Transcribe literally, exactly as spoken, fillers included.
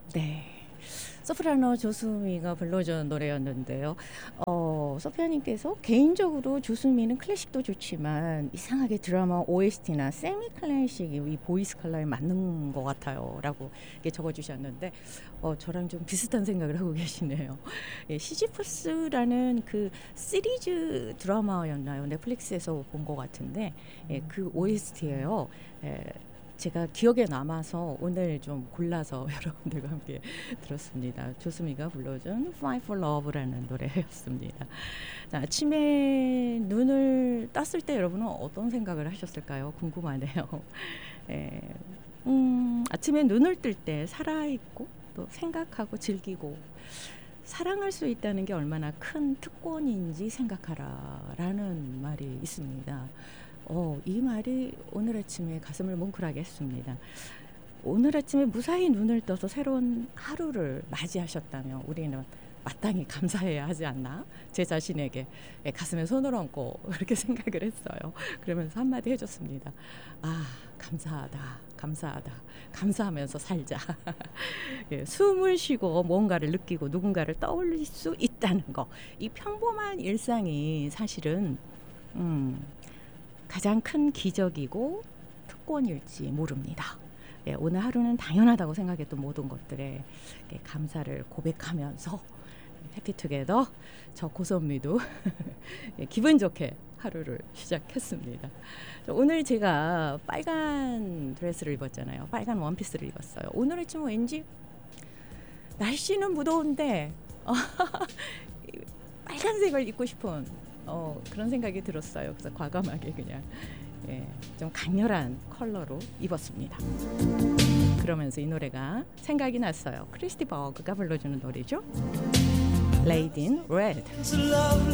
네. 소프라노 조수미가 불러준 노래였는데요. 어, 소피아님께서 개인적으로 조수미는 클래식도 좋지만 이상하게 드라마 오에스티나 세미 클래식이 이 보이스 컬러에 맞는 것 같아요. 라고 이렇게 적어주셨는데 어, 저랑 좀 비슷한 생각을 하고 계시네요. 예, 시지프스라는 그 시리즈 드라마였나요? 넷플릭스에서 본 것 같은데 예, 그 오에스티예요. 예, 제가 기억에 남아서 오늘 좀 골라서 여러분들과 함께 들었습니다. 조수미가 불러준 Fly for Love라는 노래였습니다. 자, 아침에 눈을 떴을 때 여러분은 어떤 생각을 하셨을까요? 궁금하네요. 에, 음, 아침에 눈을 뜰 때 살아있고 또 생각하고 즐기고 사랑할 수 있다는 게 얼마나 큰 특권인지 생각하라라는 말이 있습니다. 어, 이 말이 오늘 아침에 가슴을 뭉클하게 했습니다. 오늘 아침에 무사히 눈을 떠서 새로운 하루를 맞이하셨다면 우리는 마땅히 감사해야 하지 않나? 제 자신에게 예, 가슴에 손을 얹고 그렇게 생각을 했어요. 그러면서 한마디 해줬습니다. 아, 감사하다. 감사하다. 감사하면서 살자. 예, 숨을 쉬고 뭔가를 느끼고 누군가를 떠올릴 수 있다는 거. 이 평범한 일상이 사실은 음, 가장 큰 기적이고 특권일지 모릅니다. 예, 오늘 하루는 당연하다고 생각했던 모든 것들에 예, 감사를 고백하면서 해피투게더 저 고선미도 예, 기분 좋게 하루를 시작했습니다. 오늘 제가 빨간 드레스를 입었잖아요. 빨간 원피스를 입었어요. 오늘 아침 왠지 날씨는 무더운데 어, 빨간색을 입고 싶은 어, 그런 생각이 들었어요. 그래서 과감하게 그냥 예, 좀 강렬한 컬러로 입었습니다. 그러면서 이 노래가 생각이 났어요. 크리스티 버그가 불러주는 노래죠. Lady in Red.